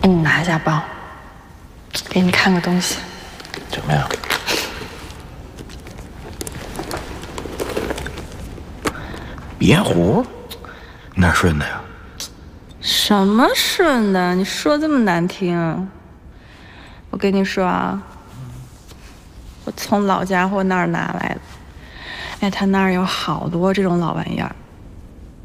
拿一下包，给你看个东西。 什么呀？别壶？哪儿顺的呀？ 什么顺的？你说这么难听？我跟你说啊，我从老家伙那儿拿来的。哎，他那儿有好多这种老玩意儿，